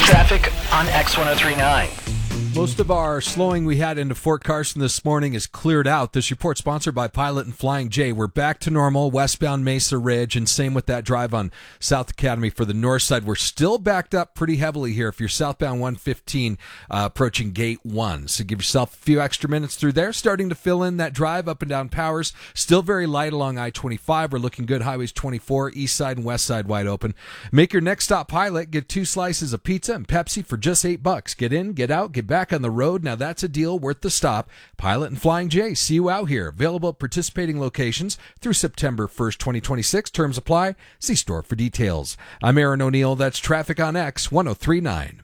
Traffic on X1039. Most of our slowing we had into Fort Carson this morning is cleared out. This report sponsored by Pilot and Flying J. We're back to normal, westbound Mesa Ridge, and same with that drive on South Academy for the north side. We're still backed up pretty heavily here if you're southbound 115 approaching Gate 1. So give yourself a few extra minutes through there. Starting to fill in that drive up and down Powers. Still very light along I-25. We're looking good. Highways 24, east side and west side wide open. Make your next stop Pilot. Get 2 slices of pizza and Pepsi for just $8. Get in, get out, get back on the road. Now that's a deal worth the stop. Pilot and Flying J, see you out here. Available at participating locations through September 1st, 2026. Terms apply. See store for details. I'm Aaron O'Neill. That's Traffic on X 1039.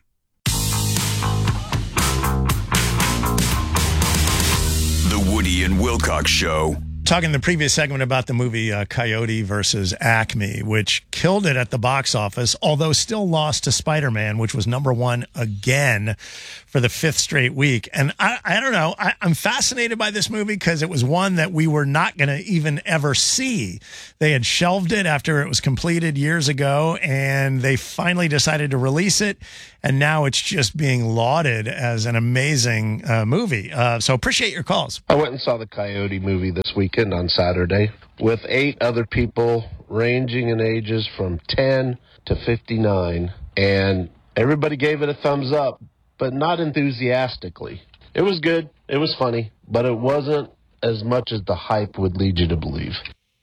The Woody and Wilcox Show. Talking in the previous segment about the movie Coyote versus Acme, which killed it at the box office, although still lost to Spider-Man, which was number 1 again for the 5th straight week. And I don't know. I'm fascinated by this movie because it was one that we were not going to even ever see. They had shelved it after it was completed years ago, and they finally decided to release it. And now it's just being lauded as an amazing movie. So appreciate your calls. I went and saw the Coyote movie this weekend on Saturday with 8 other people ranging in ages from 10 to 59. And everybody gave it a thumbs up, but not enthusiastically. It was good. It was funny, but it wasn't as much as the hype would lead you to believe.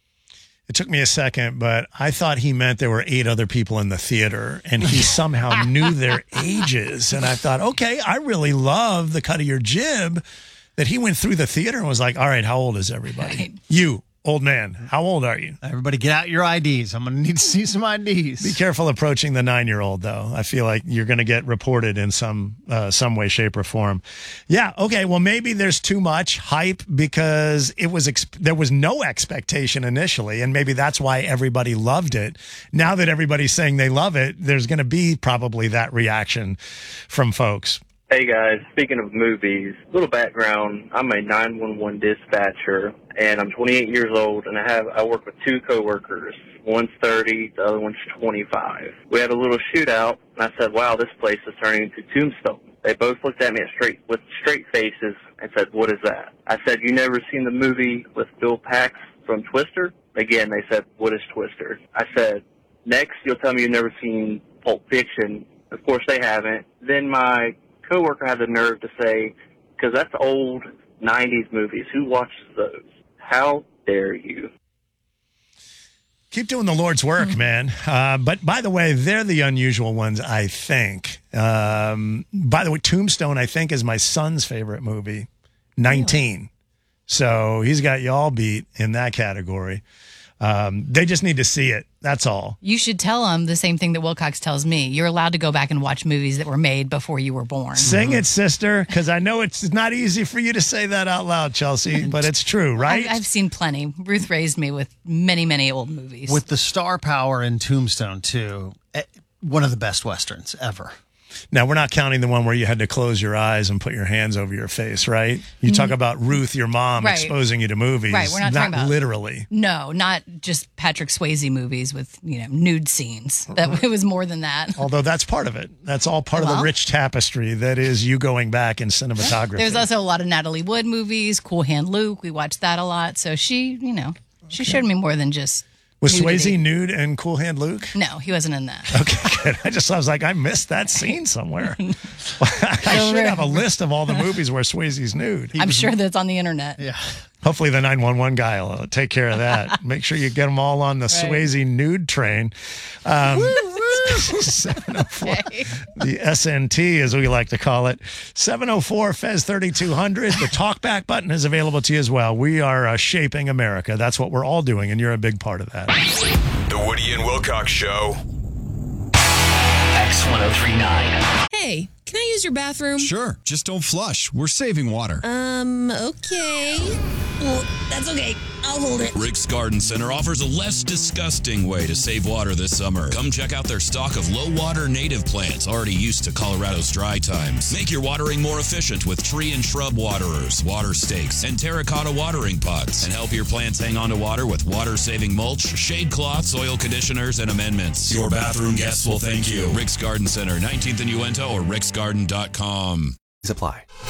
It took me a second, but I thought he meant there were 8 other people in the theater, and he somehow knew their ages. And I thought, okay, I really love the cut of your jib that he went through the theater and was like, all right, how old is everybody? Right. You, old man, how old are you? Everybody get out your IDs. I'm going to need to see some IDs. Be careful approaching the 9-year-old, though. I feel like you're going to get reported in some way, shape, or form. Yeah, okay, well, maybe there's too much hype because there was no expectation initially, and maybe that's why everybody loved it. Now that everybody's saying they love it, there's going to be probably that reaction from folks. Hey guys, speaking of movies, little background, I'm a 911 dispatcher and I'm 28 years old and I work with 2 coworkers. One's 30, the other one's 25. We had a little shootout and I said, wow, this place is turning into Tombstone. They both looked at me with straight faces and said, what is that? I said, you never seen the movie with Bill Pax from Twister? Again, they said, what is Twister? I said, next you'll tell me you've never seen Pulp Fiction. Of course they haven't. Then my coworker had the nerve to say, because that's old 90s movies. Who watches those? How dare you? Keep doing the Lord's work, man. But by the way, they're the unusual ones, I think. By the way, Tombstone, I think, is my son's favorite movie, 19. Yeah. So he's got y'all beat in that category. They just need to see it. That's all. You should tell them the same thing that Wilcox tells me. You're allowed to go back and watch movies that were made before you were born. Sing it, sister, because I know it's not easy for you to say that out loud, Chelsea, but it's true, right? I've seen plenty. Ruth raised me with many, many old movies. With the star power in Tombstone, too. One of the best Westerns ever. Now, we're not counting the one where you had to close your eyes and put your hands over your face, right? You talk about Ruth, your mom, right, exposing you to movies. Right, we're not talking about literally. No, not just Patrick Swayze movies with, nude scenes. It was more than that. Although that's part of it. That's all part of the rich tapestry that is you going back in cinematography. There's also a lot of Natalie Wood movies, Cool Hand Luke. We watched that a lot. So she, she showed me more than just Was nudity. Swayze nude in Cool Hand Luke? No, he wasn't in that. Okay, good. I was like, I missed that scene somewhere. I should have a list of all the movies where Swayze's nude. I'm sure that's on the internet. Yeah. Hopefully the 911 guy will take care of that. Make sure you get them all on the Swayze nude train. 704, the SNT, as we like to call it. 704 Fez 3200. The talkback button is available to you as well. We are shaping America. That's what we're all doing, and you're a big part of that. The Woody and Wilcox Show. X1039. Hey, can I use your bathroom? Sure, just don't flush. We're saving water. Okay. Well, that's okay. I'll hold it. Rick's Garden Center offers a less disgusting way to save water this summer. Come check out their stock of low-water native plants already used to Colorado's dry times. Make your watering more efficient with tree and shrub waterers, water stakes, and terracotta watering pots. And help your plants hang on to water with water-saving mulch, shade cloths, oil conditioners, and amendments. Your bathroom guests will thank you. Rick's Garden Center, 19th and Uinta, or ricksgarden.com. Apply.